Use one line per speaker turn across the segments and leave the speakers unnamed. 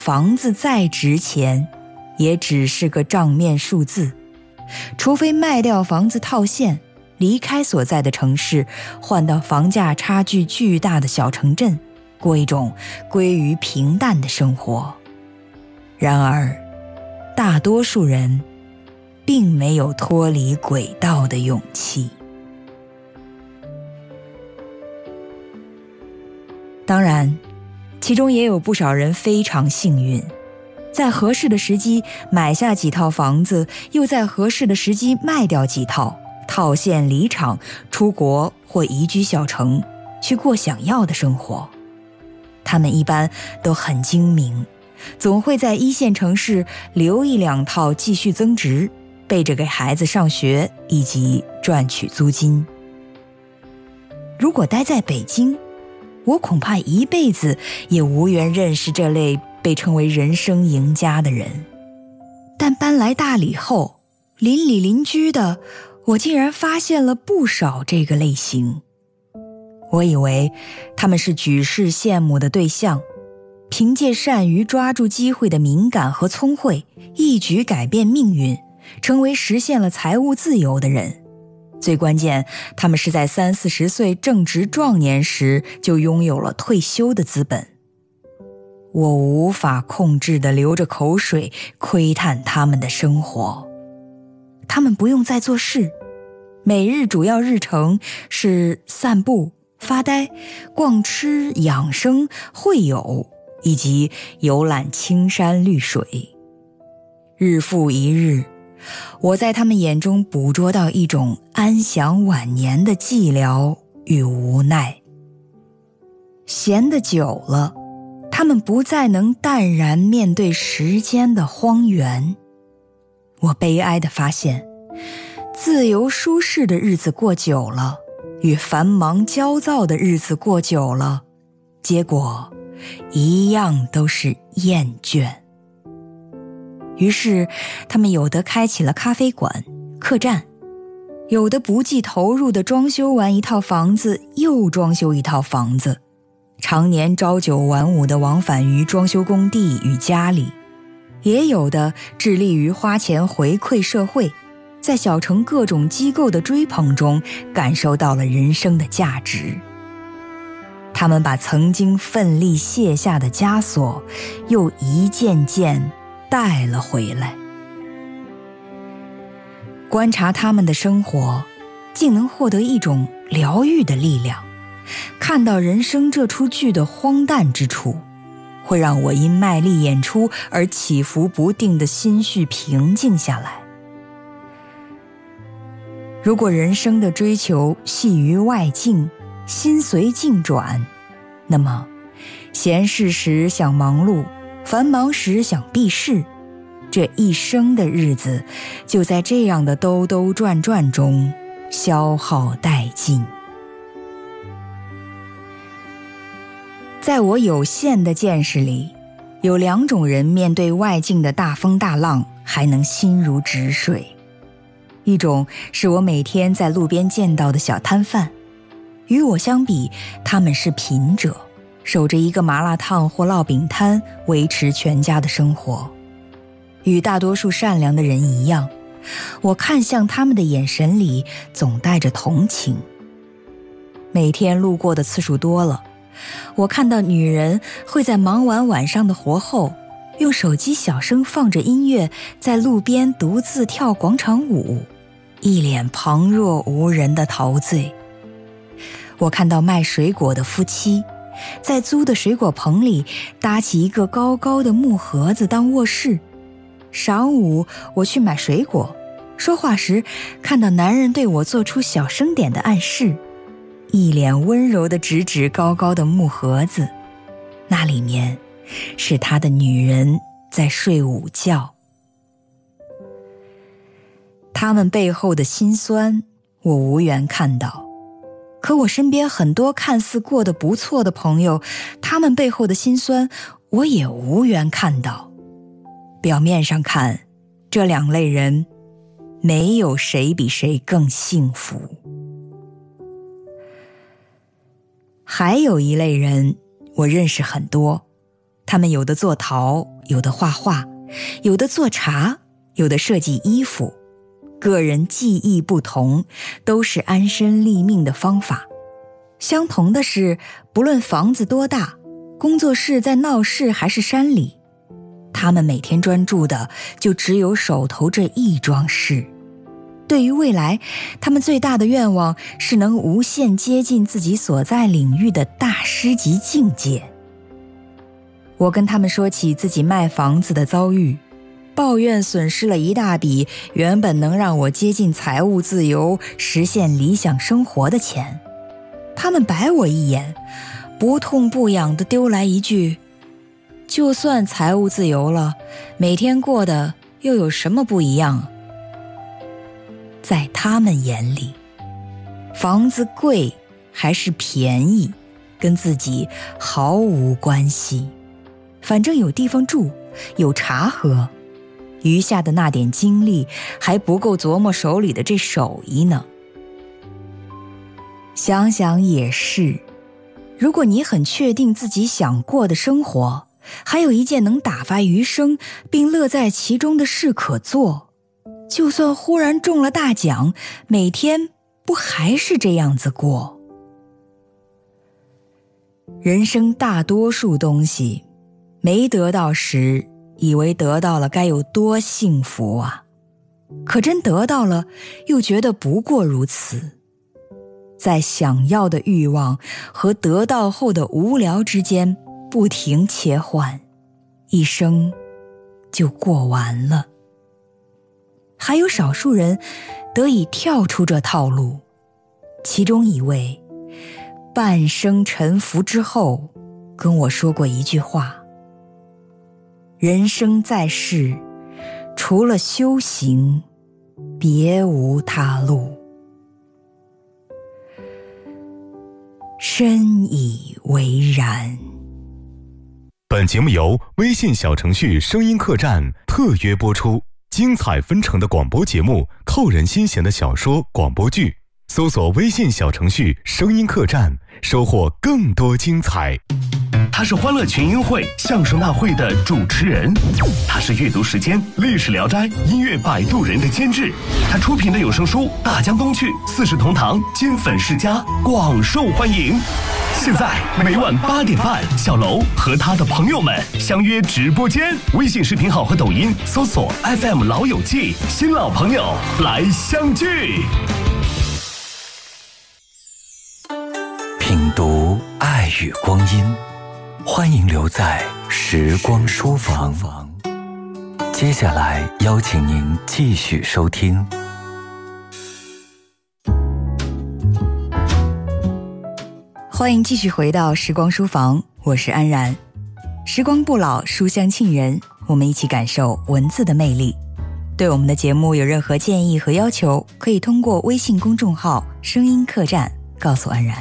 房子再值钱，也只是个账面数字，除非卖掉房子套现，离开所在的城市，换到房价差距巨大的小城镇，过一种归于平淡的生活。然而，大多数人并没有脱离轨道的勇气。当然，其中也有不少人非常幸运，在合适的时机买下几套房子，又在合适的时机卖掉几套，套现离场，出国或移居小城，去过想要的生活。他们一般都很精明，总会在一线城市留一两套继续增值，备着给孩子上学以及赚取租金。如果待在北京，我恐怕一辈子也无缘认识这类被称为人生赢家的人。但搬来大理后，邻里邻居的，我竟然发现了不少这个类型。我以为他们是举世羡慕的对象，凭借善于抓住机会的敏感和聪慧，一举改变命运，成为实现了财务自由的人。最关键，他们是在30-40岁正值壮年时就拥有了退休的资本。我无法控制地流着口水窥探他们的生活。他们不用再做事，每日主要日程是散步、发呆、逛吃、养生、会友以及游览青山绿水。日复一日，我在他们眼中捕捉到一种安享晚年的寂寥与无奈。闲得久了，他们不再能淡然面对时间的荒原。我悲哀地发现，自由舒适的日子过久了，与繁忙焦躁的日子过久了，结果一样都是厌倦。于是他们有的开启了咖啡馆、客栈，有的不计投入地装修完一套房子又装修一套房子，常年朝九晚五地往返于装修工地与家里，也有的致力于花钱回馈社会，在小城各种机构的追捧中感受到了人生的价值。他们把曾经奋力卸下的枷锁又一件件带了回来。观察他们的生活，竟能获得一种疗愈的力量。看到人生这出剧的荒诞之处，会让我因卖力演出而起伏不定的心绪平静下来。如果人生的追求系于外境，心随境转，那么闲适时想忙碌，繁忙时想避世，这一生的日子就在这样的兜兜转转中消耗殆尽。在我有限的见识里，有两种人面对外境的大风大浪还能心如止水。一种是我每天在路边见到的小摊贩，与我相比，他们是贫者，守着一个麻辣烫或烙饼摊维持全家的生活。与大多数善良的人一样，我看向他们的眼神里总带着同情。每天路过的次数多了，我看到女人会在忙完晚上的活后，用手机小声放着音乐，在路边独自跳广场舞，一脸旁若无人的陶醉。我看到卖水果的夫妻，在租的水果棚里搭起一个高高的木盒子当卧室。晌午我去买水果，说话时看到男人对我做出小声点的暗示，一脸温柔地指指高高的木盒子，那里面是他的女人在睡午觉。他们背后的辛酸我无缘看到，可我身边很多看似过得不错的朋友，他们背后的辛酸我也无缘看到。表面上看，这两类人没有谁比谁更幸福。还有一类人我认识很多， 他们有的做陶，有的画画，有的做茶，有的设计衣服，个人技艺不同，都是安身立命的方法。相同的是，不论房子多大，工作室在闹市还是山里，他们每天专注的就只有手头这一桩事。对于未来，他们最大的愿望是能无限接近自己所在领域的大师级境界。我跟他们说起自己卖房子的遭遇，抱怨损失了一大笔原本能让我接近财务自由、实现理想生活的钱。他们白我一眼，不痛不痒地丢来一句：就算财务自由了，每天过得又有什么不一样？在他们眼里，房子贵还是便宜，跟自己毫无关系。反正有地方住，有茶喝，余下的那点精力还不够琢磨手里的这手艺呢。想想也是，如果你很确定自己想过的生活，还有一件能打发余生并乐在其中的事可做，就算忽然中了大奖，每天不还是这样子过？人生大多数东西没得到时，以为得到了该有多幸福啊！可真得到了，又觉得不过如此。在想要的欲望和得到后的无聊之间不停切换，一生就过完了。还有少数人得以跳出这套路，其中一位半生沉浮之后跟我说过一句话：人生在世，除了修行，别无他路。深以为然。
本节目由微信小程序声音客栈特约播出，精彩纷呈的广播节目，扣人心弦的小说广播剧，搜索微信小程序声音客栈，收获更多精彩。
他是欢乐群英会相声大会的主持人，他是阅读时间历史聊斋音乐摆渡人的监制，他出品的有声书《大江东去》四世同堂金粉世家广受欢迎。现在每晚8点半，小楼和他的朋友们相约直播间，微信视频号和抖音搜索 FM 老友记，新老朋友来相聚。
品读爱与光阴，欢迎留在时光书房。接下来邀请您继续收听。
欢迎继续回到时光书房，我是安然。时光不老，书香沁人，我们一起感受文字的魅力。对我们的节目有任何建议和要求，可以通过微信公众号声音客栈告诉安然。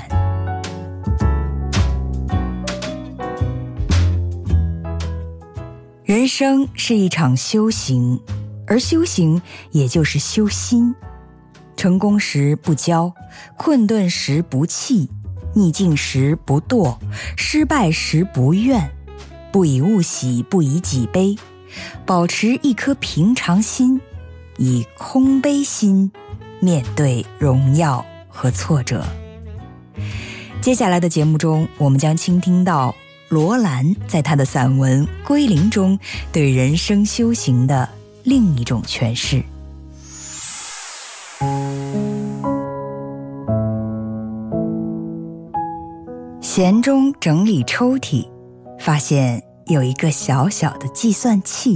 人生是一场修行，而修行也就是修心。成功时不骄，困顿时不弃，逆境时不惰，失败时不怨，不以物喜，不以己悲，保持一颗平常心，以空杯心面对荣耀和挫折。接下来的节目中，我们将倾听到罗兰在他的散文《归零》中对人生修行的另一种诠释。闲中整理抽屉，发现有一个小小的计算器。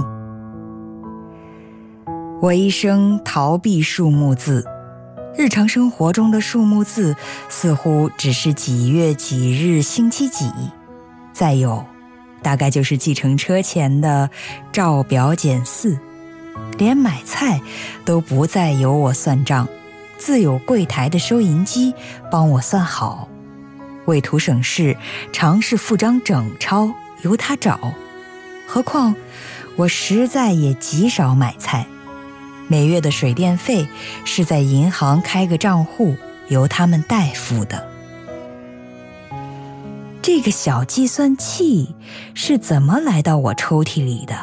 我一生逃避数目字，日常生活中的数目字似乎只是几月几日星期几，再有大概就是计程车钱的照表减4，连买菜都不再由我算账，自有柜台的收银机帮我算好。为图省事，尝试付张整钞由他找，何况我实在也极少买菜，每月的水电费是在银行开个账户由他们代付的。 这个小计算器是怎么来到我抽屉里的？